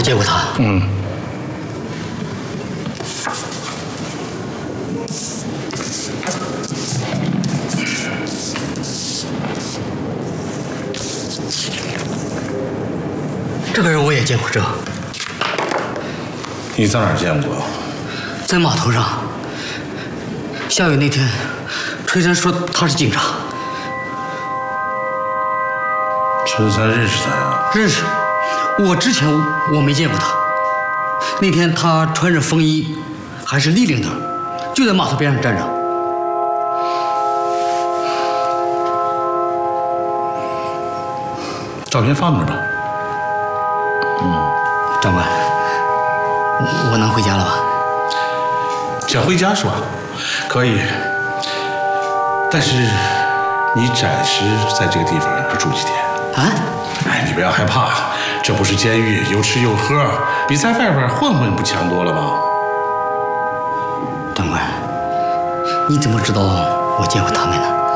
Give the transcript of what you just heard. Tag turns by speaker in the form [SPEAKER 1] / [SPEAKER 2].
[SPEAKER 1] 我见过他。这个人我也见过，
[SPEAKER 2] 你在哪儿见过？
[SPEAKER 1] 在码头上。下雨那天，崔山说他是警察。
[SPEAKER 2] 陈三认识他呀？
[SPEAKER 1] 认识。我之前我没见过他。那天他穿着风衣，还是立领的，就在码头边上站着。
[SPEAKER 2] 照片放那儿吧。
[SPEAKER 1] 长官，我能回家了吧？
[SPEAKER 2] 想回家是吧？可以，但是你暂时在这个地方住几天。
[SPEAKER 1] 啊？
[SPEAKER 2] 哎，你不要害怕，这不是监狱，有吃有喝，比在外边混混不强多了吗？
[SPEAKER 1] 长官，你怎么知道我见过他们呢？